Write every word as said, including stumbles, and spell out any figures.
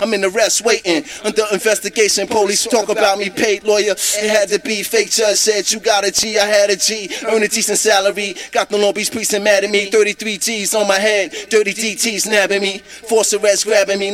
I'm in arrest waiting under investigation. Police talk about me, paid lawyer. It had to be fake. Judge said you got a G, I had a G. Earn a decent salary. Got the Long Beach precinct mad at me. thirty-three G's on my head. Dirty D T's nabbing me. Force arrest grabbing me.